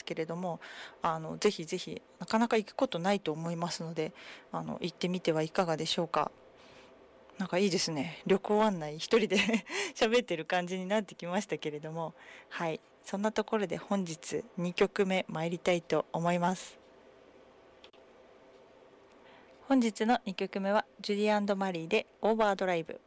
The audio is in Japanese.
けれども、ぜひぜひ、なかなか行くことないと思いますので、行ってみてはいかがでしょうか。なんかいいですね。旅行案内一人で喋ってる感じになってきましたけれども、はい。そんなところで本日2曲目参りたいと思います。本日の2曲目はジュディ&マリーでオーバードライブ。